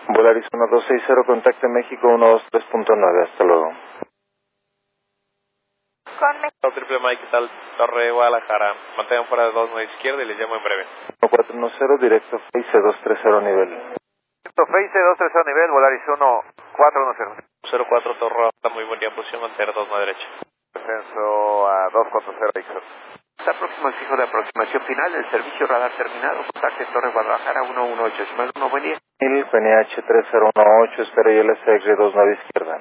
Volaris 1260, contacte México 123.9, hasta luego. Con México. Triple Mike, ¿qué tal? Torre Guadalajara. Mantengan fuera de 29 izquierda y les llamo en breve. 1410, directo Face 230 nivel. Directo Face 230 nivel, Volaris 1410. 04 Torre, está muy buena posición, mantener 29 derecha. Descenso a 240 Dixon. Está próximo al fijo de aproximación final, el servicio radar terminado, contacte Torre Guadalajara 118, Simón 1, buen día. PNH 3018, espera y LSX 29 izquierda.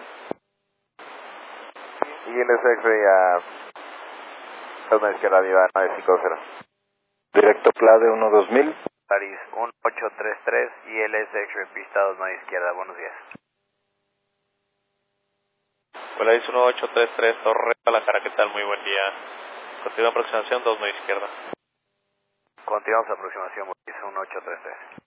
Y LSX a 2 izquierda, viva 950. Directo Clade 12000. Volaris 1833 y LSX pista 29 izquierda, buenos días. Volaris 1833 Torre Guadalajara, ¿qué tal? Muy buen día. Continúa aproximación 29 izquierda. Continuamos aproximación, Volaris 1833.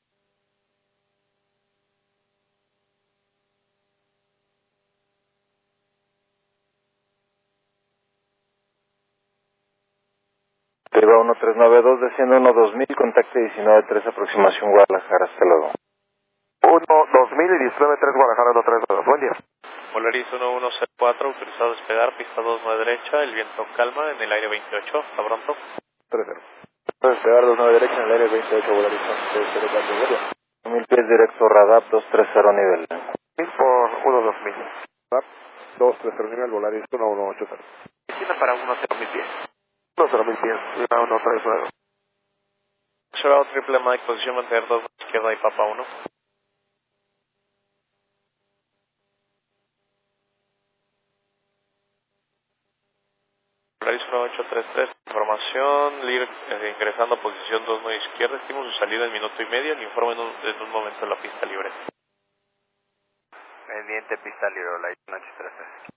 Deriva 1392, desciende 12000, contacte 193, aproximación Guadalajara, hasta luego. 12000 y 193 Guadalajara 132, buen día. Volaris 1104, autorizado a despegar, pista 29 derecha, el viento calma en el aire 28, hasta pronto. 30. Despegar 29 derecha en el aire 28, Volaris 1104, buen día. 1000 pies directo Radar 230 nivel. 1000 por 12000. 230 nivel, Volaris 1180. Destino para 10.000 pies. 10000 pies, viva 139. Observado Triple Mike, posición mantener 2 izquierda y Papa 1. Volaris 1833, información, ingresando a posición 29 izquierda, estimamos su salida en minuto y medio, le informo en un momento la pista libre. Pendiente pista libre, Volaris 1833.